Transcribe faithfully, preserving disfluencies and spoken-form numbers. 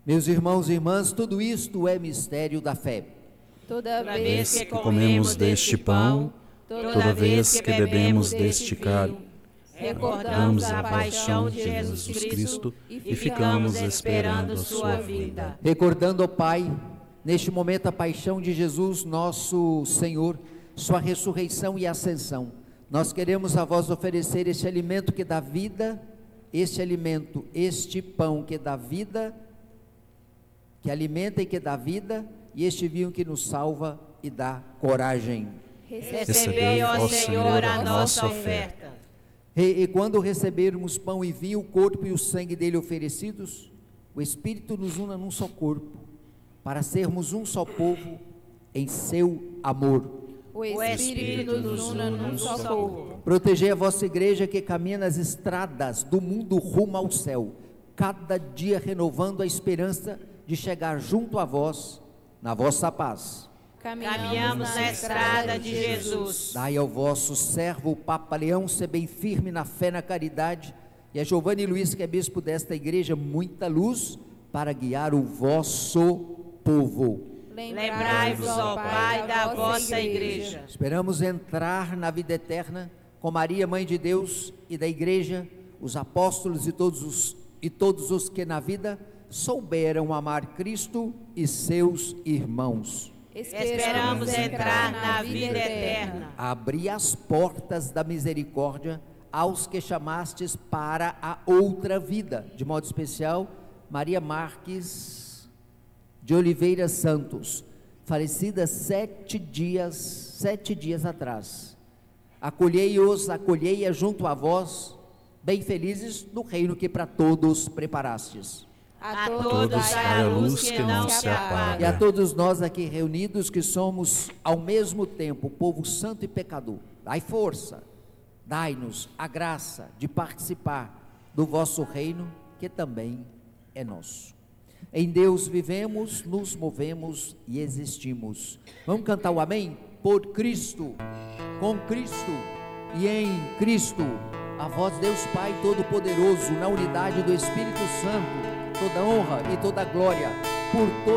Meus irmãos e irmãs, tudo isto é mistério da fé. Toda Toda vez vez que comemos deste pão, toda vez que bebemos deste cálice, recordamos a paixão de Jesus Cristo e ficamos esperando a sua vinda. Recordando, ó Pai, neste momento a paixão de Jesus, nosso Senhor, sua ressurreição e ascensão, nós queremos a vós oferecer este alimento que dá vida, este alimento, este pão que dá vida, que alimenta e que dá vida, e este vinho que nos salva e dá coragem. Recebei, ó Senhor, a nossa oferta. E, e quando recebermos pão e vinho, o corpo e o sangue dele oferecidos, o Espírito nos una num só corpo, para sermos um só povo em seu amor. O Espírito nos una num só corpo. Protegei a vossa igreja que caminha nas estradas do mundo rumo ao céu, cada dia renovando a esperança de chegar junto a vós, na vossa paz. Caminhamos na estrada de Jesus. Dai ao vosso servo, o Papa Leão, ser bem firme na fé, na caridade, e a Giovanni Luiz, que é bispo desta igreja, muita luz para guiar o vosso povo. Lembrai-vos, ó Pai, da vossa igreja. Esperamos entrar na vida eterna com Maria, Mãe de Deus, e da igreja, os apóstolos e todos os, e todos os que na vida souberam amar Cristo e seus irmãos. Esperamos entrar na vida eterna. Abri as portas da misericórdia aos que chamastes para a outra vida, de modo especial, Maria Marques de Oliveira Santos, falecida sete dias, sete dias atrás. Acolhei-os, acolhei-a junto a vós, bem felizes no reino que para todos preparastes. A todos dai a luz que não se apaga. E a todos nós aqui reunidos, que somos ao mesmo tempo povo santo e pecador, dai força, dai-nos a graça de participar do vosso reino, que também é nosso. Em Deus vivemos, nos movemos e existimos. Vamos cantar o amém? Por Cristo, com Cristo e em Cristo, a vós Deus Pai Todo-Poderoso, na unidade do Espírito Santo, toda honra e toda glória por todos